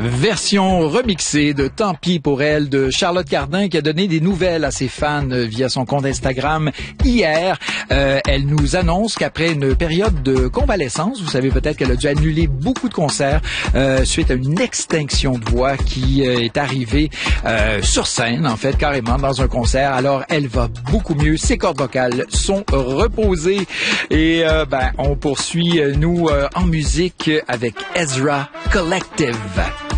Version remixée de Tant pis pour elle de Charlotte Cardin qui a donné des nouvelles à ses fans via son compte Instagram hier. Elle nous annonce qu'après une période de convalescence, vous savez peut-être qu'elle a dû annuler beaucoup de concerts suite à une extinction de voix qui est arrivée sur scène, en fait, carrément dans un concert. Alors, elle va beaucoup mieux. Ses cordes vocales sont reposées. Et on poursuit, nous, en musique avec Ezra Collective.